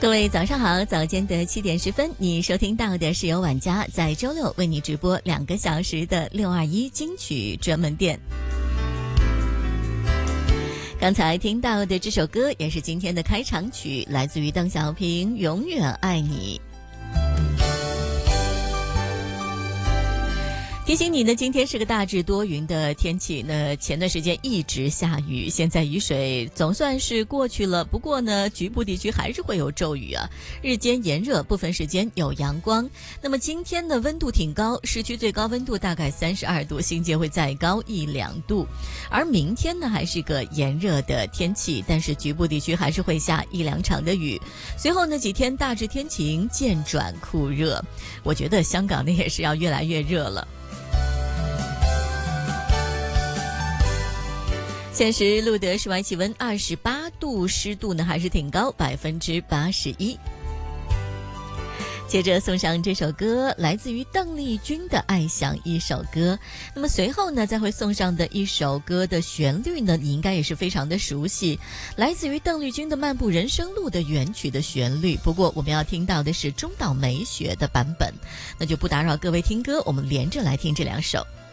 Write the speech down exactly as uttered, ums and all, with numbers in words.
各位早上好，早间的七点十分，你收听到的是由晚家在周六为你直播两个小时的六二一金曲专门店。刚才听到的这首歌也是今天的开场曲，来自于邓小平《永远爱你》。提醒你呢，今天是个大致多云的天气。那前段时间一直下雨，现在雨水总算是过去了。不过呢，局部地区还是会有骤雨啊。日间炎热，部分时间有阳光。那么今天的温度挺高，市区最高温度大概三十二度，新界会再高一两度。而明天呢，还是个炎热的天气，但是局部地区还是会下一两场的雨。随后呢，几天大致天晴，渐转酷热。我觉得香港呢也是要越来越热了。现时录得室外气温二十八度，湿度呢还是挺高，百分之八十一。接着送上这首歌，来自于邓丽君的《爱像一首歌》。那么随后呢，再会送上的一首歌的旋律呢，你应该也是非常的熟悉，来自于邓丽君的《漫步人生路》的原曲的旋律。不过我们要听到的是中岛美雪的版本，那就不打扰各位听歌，我们连着来听这两首。